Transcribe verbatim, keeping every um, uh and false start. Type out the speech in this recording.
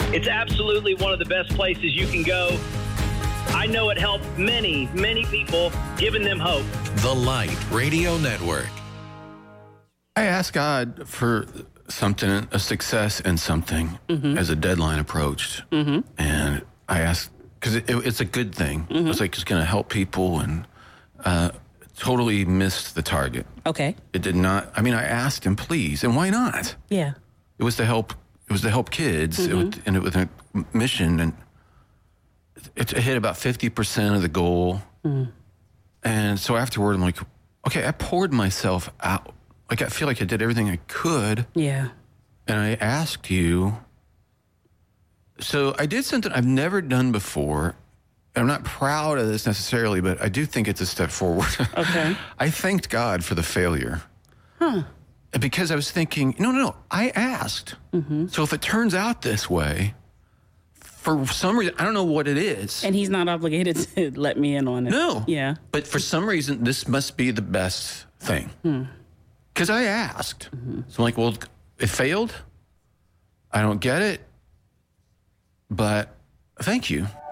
It's absolutely one of the best places you can go. I know it helped many, many people, giving them hope. The Light Radio Network. I asked God for something, a success in something, mm-hmm. as a deadline approached. Mm-hmm. And I asked, because it, it, it's a good thing. Mm-hmm. It was like it's going to help people, and uh, totally missed the target. Okay. It did not. I mean, I asked him, please, and why not? Yeah. It was to help. It was to help kids, mm-hmm. it was, and it was a mission, and it, it hit about fifty percent of the goal. Mm. And so afterward, I'm like, okay, I poured myself out. Like, I feel like I did everything I could. Yeah. And I asked you. So I did something I've never done before. I'm not proud of this necessarily, but I do think it's a step forward. Okay. I thanked God for the failure. Huh. Because I was thinking, no, no, no, I asked. Mm-hmm. So if it turns out this way, for some reason, I don't know what it is. And he's not obligated to let me in on it. No. Yeah. But for some reason, this must be the best thing. Because hmm. I asked. Mm-hmm. So I'm like, well, it failed. I don't get it. But thank you.